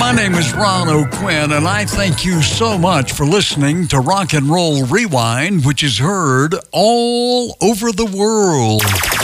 My name is Ron O'Quinn, and I thank you so much for listening to Rock and Roll Rewind, which is heard all over the world.